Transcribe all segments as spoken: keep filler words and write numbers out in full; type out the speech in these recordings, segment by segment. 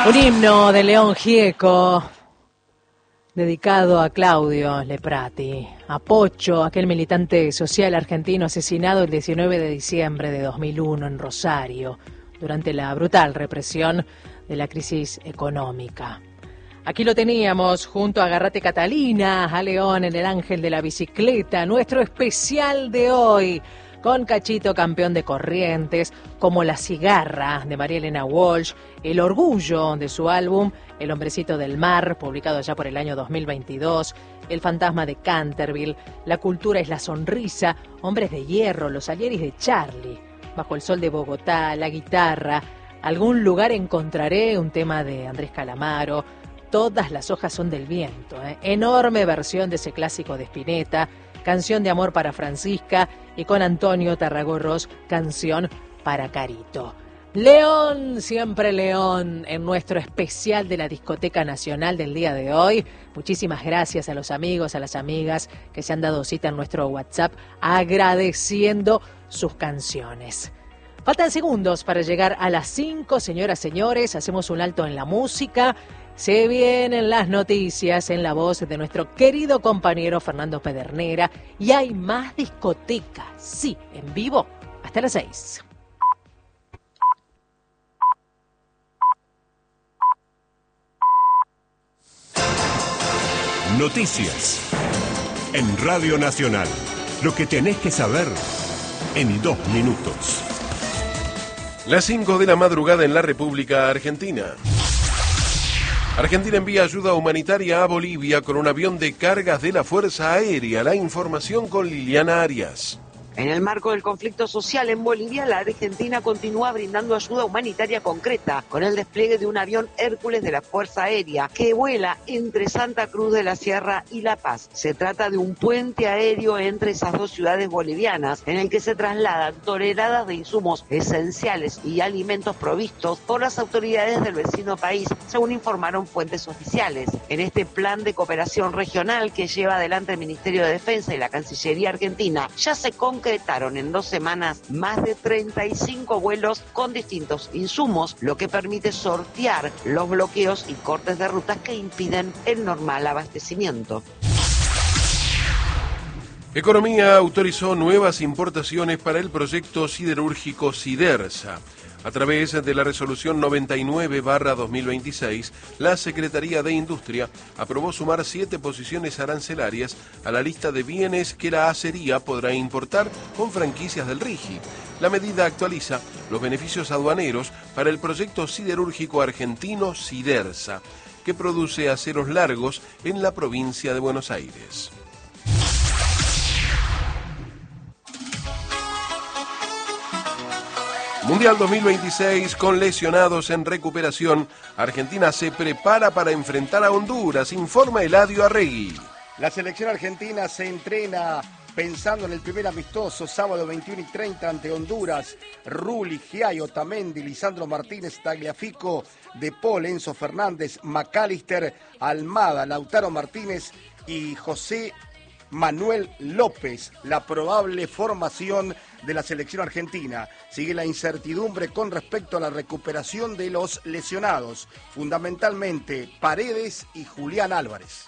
Un himno de León Gieco, dedicado a Claudio Leprati, a Pocho, aquel militante social argentino asesinado el diecinueve de diciembre de dos mil uno en Rosario, durante la brutal represión de la crisis económica. Aquí lo teníamos junto a Garrate Catalina, a León en el Ángel de la Bicicleta, nuestro especial de hoy, con Cachito, campeón de Corrientes, como La Cigarra de María Elena Walsh, El Orgullo de su álbum El Hombrecito del Mar, publicado ya por el año dos mil veintidós, El Fantasma de Canterville, La Cultura es la Sonrisa, Hombres de Hierro, Los Salieris de Charlie, Bajo el Sol de Bogotá, La Guitarra, Algún Lugar Encontraré, un tema de Andrés Calamaro, Todas las hojas son del viento, ¿eh? Enorme versión de ese clásico de Spinetta, Canción de amor para Francisca, y con Antonio Tarragorros, Canción para Carito. León, siempre León, en nuestro especial de la Discoteca Nacional del día de hoy. Muchísimas gracias a los amigos, a las amigas que se han dado cita en nuestro WhatsApp agradeciendo sus canciones. Faltan segundos para llegar a las cinco, señoras, señores. Hacemos un alto en la música. Se vienen las noticias en la voz de nuestro querido compañero Fernando Pedernera. Y hay más discoteca, sí, en vivo, hasta las seis. Noticias en Radio Nacional. Lo que tenés que saber en dos minutos. Las cinco de la madrugada en la República Argentina. Argentina envía ayuda humanitaria a Bolivia con un avión de cargas de la Fuerza Aérea. La información con Liliana Arias. En el marco del conflicto social en Bolivia, la Argentina continúa brindando ayuda humanitaria concreta con el despliegue de un avión Hércules de la Fuerza Aérea que vuela entre Santa Cruz de la Sierra y La Paz. Se trata de un puente aéreo entre esas dos ciudades bolivianas en el que se trasladan toneladas de insumos esenciales y alimentos provistos por las autoridades del vecino país, según informaron fuentes oficiales. En este plan de cooperación regional que lleva adelante el Ministerio de Defensa y la Cancillería Argentina, ya se concretó concretaron en dos semanas más de treinta y cinco vuelos con distintos insumos, lo que permite sortear los bloqueos y cortes de rutas que impiden el normal abastecimiento. Economía autorizó nuevas importaciones para el proyecto siderúrgico Sidersa. A través de la resolución noventa y nueve barra dos mil veintiséis, la Secretaría de Industria aprobó sumar siete posiciones arancelarias a la lista de bienes que la acería podrá importar con franquicias del RIGI. La medida actualiza los beneficios aduaneros para el proyecto siderúrgico argentino Sidersa, que produce aceros largos en la provincia de Buenos Aires. Mundial dos mil veintiséis con lesionados en recuperación. Argentina se prepara para enfrentar a Honduras, informa Eladio Arregui. La selección argentina se entrena pensando en el primer amistoso, sábado veintiuno y treinta ante Honduras. Rulli, Giai, Otamendi, Lisandro Martínez, Tagliafico, De Paul, Enzo Fernández, McAllister, Almada, Lautaro Martínez y José Manuel López, la probable formación de la selección argentina. Sigue la incertidumbre con respecto a la recuperación de los lesionados, fundamentalmente Paredes y Julián Álvarez.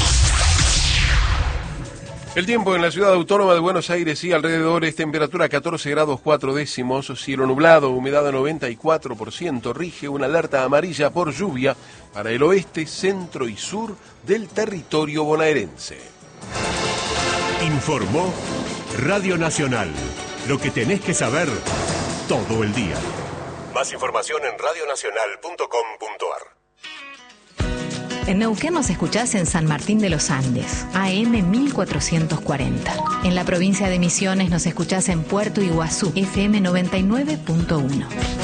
El tiempo en la ciudad autónoma de Buenos Aires y alrededores, temperatura catorce grados cuatro décimos, cielo nublado, humedad noventa y cuatro por ciento, rige una alerta amarilla por lluvia para el oeste, centro y sur del territorio bonaerense. Informó Radio Nacional. Lo que tenés que saber todo el día. Más información en radio nacional punto com punto ar. En Neuquén nos escuchás en San Martín de los Andes, A M mil cuatrocientos cuarenta. En la provincia de Misiones nos escuchás en Puerto Iguazú, F M noventa y nueve punto uno.